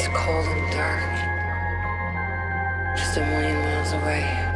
It's cold and dark, just a million miles away.